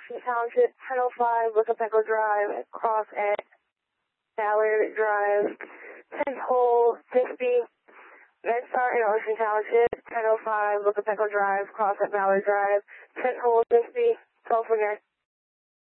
Ocean Township, 1005 Lookup Echo Drive, cross at Ballard Drive, 10th hole, Bisbee, MedStar in Ocean Township, 1005 Lookup Echo Drive, cross at Ballard Drive, 10th hole, Bisbee, 12 again.